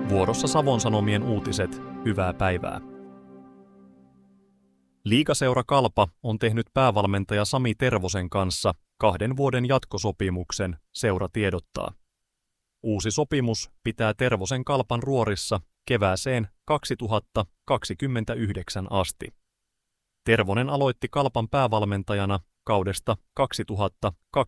Vuorossa Savon Sanomien uutiset, hyvää päivää. Liigaseura Kalpa on tehnyt päävalmentaja Sami Tervosen kanssa 2 vuoden jatkosopimuksen, seura tiedottaa. Uusi sopimus pitää Tervosen Kalpan ruorissa kevääseen 2029 asti. Tervonen aloitti Kalpan päävalmentajana kaudesta 2025-26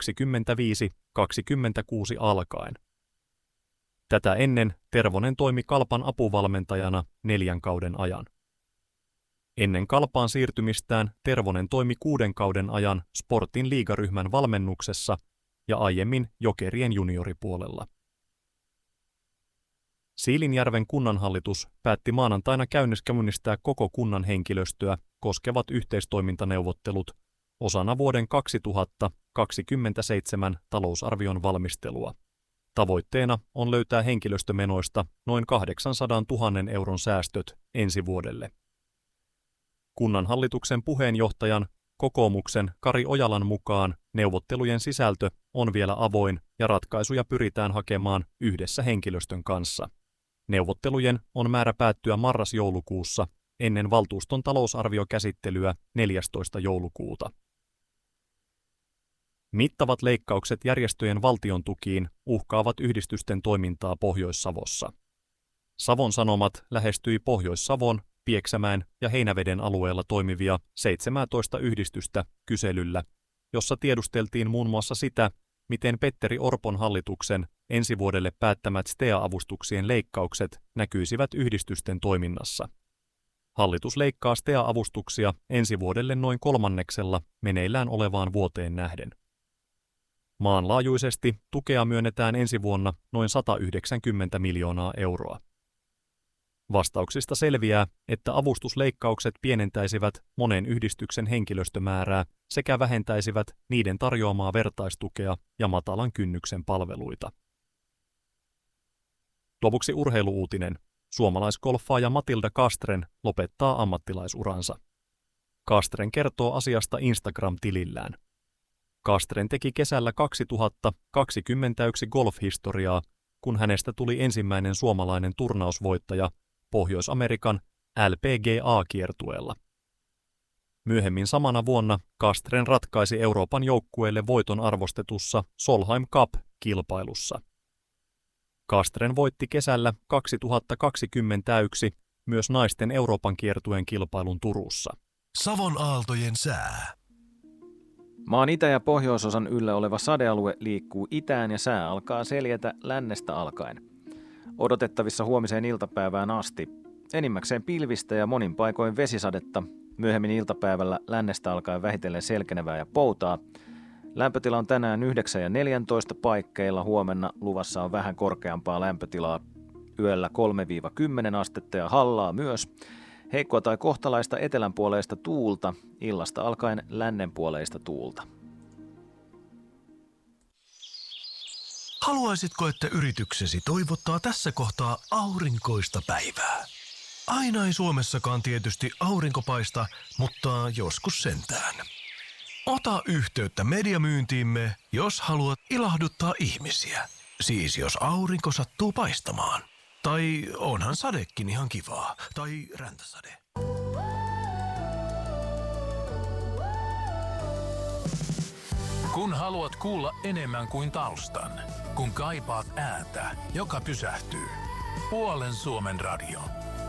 alkaen. Tätä ennen Tervonen toimi Kalpan apuvalmentajana 4 kauden ajan. Ennen Kalpaan siirtymistään Tervonen toimi 6 kauden ajan Sportin liigaryhmän valmennuksessa ja aiemmin Jokerien junioripuolella. Siilinjärven kunnanhallitus päätti maanantaina käynnistää koko kunnan henkilöstöä koskevat yhteistoimintaneuvottelut osana vuoden 2027 talousarvion valmistelua. Tavoitteena on löytää henkilöstömenoista noin 800 000 euron säästöt ensi vuodelle. Kunnanhallituksen puheenjohtajan, kokoomuksen Kari Ojalan mukaan neuvottelujen sisältö on vielä avoin ja ratkaisuja pyritään hakemaan yhdessä henkilöstön kanssa. Neuvottelujen on määrä päättyä marras-joulukuussa ennen valtuuston talousarviokäsittelyä 14. joulukuuta. Mittavat leikkaukset järjestöjen valtiontukiin uhkaavat yhdistysten toimintaa Pohjois-Savossa. Savon Sanomat lähestyi Pohjois-Savon, Pieksämäen ja Heinäveden alueella toimivia 17 yhdistystä kyselyllä, jossa tiedusteltiin muun muassa sitä, miten Petteri Orpon hallituksen ensi vuodelle päättämät STEA-avustuksien leikkaukset näkyisivät yhdistysten toiminnassa. Hallitus leikkaa STEA-avustuksia ensi vuodelle noin 1/3 meneillään olevaan vuoteen nähden. Maanlaajuisesti tukea myönnetään ensi vuonna noin 190 miljoonaa euroa. Vastauksista selviää, että avustusleikkaukset pienentäisivät monen yhdistyksen henkilöstömäärää sekä vähentäisivät niiden tarjoamaa vertaistukea ja matalan kynnyksen palveluita. Lopuksi urheiluuutinen. Suomalaisgolfaaja Matilda Castren lopettaa ammattilaisuransa. Castren kertoo asiasta Instagram-tilillään. Castren teki kesällä 2021 golfhistoriaa, kun hänestä tuli ensimmäinen suomalainen turnausvoittaja Pohjois-Amerikan LPGA-kiertueella. Myöhemmin samana vuonna Castren ratkaisi Euroopan joukkueelle voiton arvostetussa Solheim Cup-kilpailussa. Castren voitti kesällä 2021 myös naisten Euroopan kiertueen kilpailun Turussa. Savon aaltojen sää. Maan itä- ja pohjoisosan yllä oleva sadealue liikkuu itään ja sää alkaa seljetä lännestä alkaen. Odotettavissa huomiseen iltapäivään asti. Enimmäkseen pilvistä ja monin paikoin vesisadetta. Myöhemmin iltapäivällä lännestä alkaen vähitellen selkenevää ja poutaa. Lämpötila on tänään 9 ja 14 paikkeilla. Huomenna luvassa on vähän korkeampaa lämpötilaa. Yöllä 3-10 astetta ja hallaa myös. Heikkoa tai kohtalaista etelänpuoleista tuulta, illasta alkaen lännenpuoleista tuulta. Haluaisitko, että yrityksesi toivottaa tässä kohtaa aurinkoista päivää? Aina ei Suomessakaan tietysti aurinko paista, mutta joskus sentään. Ota yhteyttä mediamyyntiimme, jos haluat ilahduttaa ihmisiä. Siis jos aurinko sattuu paistamaan. Tai onhan sadekin ihan kivaa. Tai räntäsade. Kun haluat kuulla enemmän kuin taustan. Kun kaipaat ääntä, joka pysähtyy. Puolen Suomen radio.